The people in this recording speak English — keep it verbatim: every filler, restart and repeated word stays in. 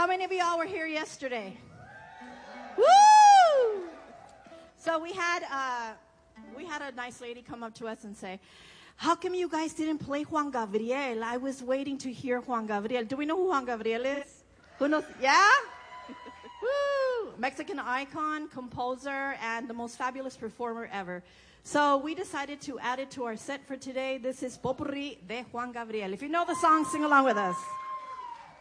How many of y'all were here yesterday? Woo! So we had uh, we had a nice lady come up to us and say, "How come you guys didn't play Juan Gabriel? I was waiting to hear Juan Gabriel." Do we know who Juan Gabriel is? Who knows? Yeah? Woo! Mexican icon, composer, and the most fabulous performer ever. So we decided to add it to our set for today. This is Popurrí de Juan Gabriel. If you know the song, sing along with us.